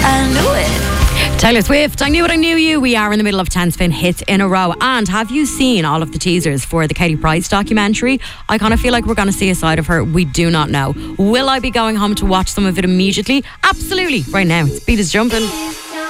I knew it. Taylor Swift, I Knew It, I Knew You. We are in the middle of 10 spin hits in a row. And have you seen all of the teasers for the Katie Price documentary? I kind of feel like we're going to see a side of her we do not know. Will I be going home to watch some of it immediately? Absolutely. Right now, it's Beat is jumping.